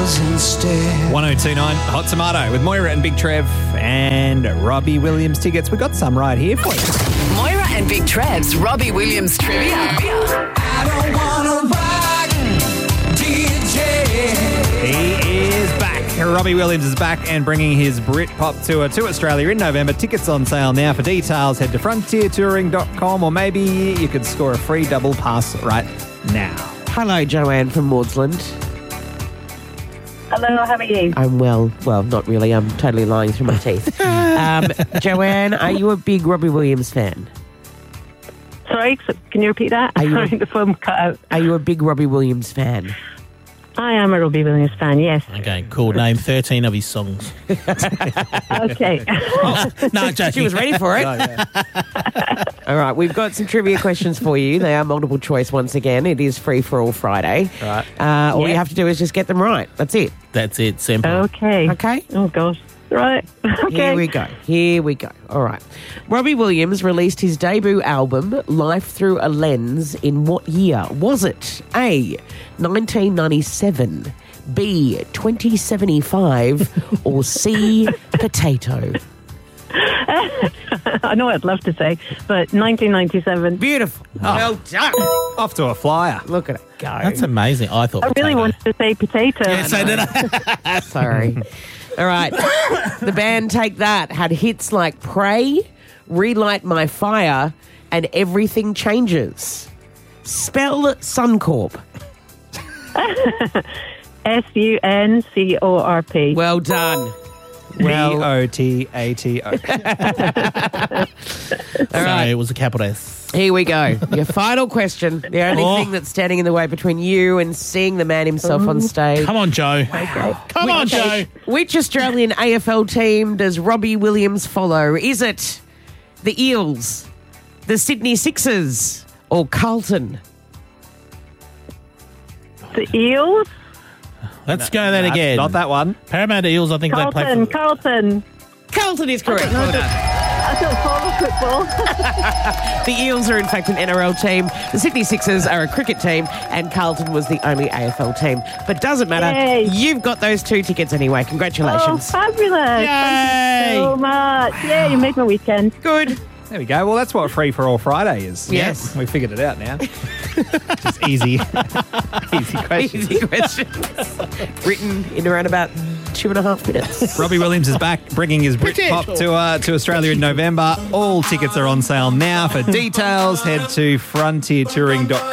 instead. 1029 Hot Tomato with Moira and Big Trev and Robbie Williams tickets. We got some right here for you. Moira and Big Trev's Robbie Williams trivia. I don't wanna rock, DJ. He is back. Robbie Williams is back and bringing his Britpop tour to Australia in November. Tickets on sale now. For details, head to frontiertouring.com, or maybe you could score a free double pass right now. Hello, Joanne from Maudsley. Hello, how are you? I'm well. Well, not really. I'm totally lying through my teeth. Joanne, are you a big Robbie Williams fan? Sorry, can you repeat that? Are you- Sorry, the phone cut out. Are you a big Robbie Williams fan? I am a Robbie Williams fan, yes. Okay, cool. Name 13 of his songs. Okay. No, joking. She was ready for it. All right, we've got some trivia questions for you. They are multiple choice once again. It is Free for All Friday. Right. All you Yeah. have to do is just get them right. That's it. That's it, simple. Okay. Okay? Oh, gosh. Right. Okay. Here we go. All right. Robbie Williams released his debut album, Life Through a Lens, in what year? Was it A, 1997, B, 2075, or C, Potato? I know what I'd love to say, but 1997. Beautiful. Well done. Off to a flyer. Look at it go. That's amazing. I thought I really potato. wanted to say potato. Yes, I did. Sorry. All right. The band Take That had hits like Pray, Relight My Fire, and Everything Changes. Spell Suncorp. Suncorp. Well done. P-O-T-A-T-O. Sorry, it was a capital S. Here we go. Your final question. The only thing that's standing in the way between you and seeing the man himself on stage. Come on, Joe. Come on, Joe. Which Australian AFL team does Robbie Williams follow? Is it the Eels, the Sydney Sixers, or Carlton? The Eels? Let's go that again. Not that one. Parramatta Eels, I think they play for... Carlton. Carlton is correct. Well done. I don't follow football. The Eels are in fact an NRL team. The Sydney Sixers are a cricket team, and Carlton was the only AFL team. But doesn't matter. Yay. You've got those 2 tickets anyway. Oh, Congratulations. fabulous. Thank you so much. Yeah, you made my weekend. Good. There we go. Well, that's what Free for All Friday is. Yes. We figured it out now. Just easy. Easy questions. Easy questions. Written in around about 2.5 minutes. Robbie Williams is back, bringing his Britpop tour to Australia in November. All tickets are on sale now. For details, head to frontiertouring.com.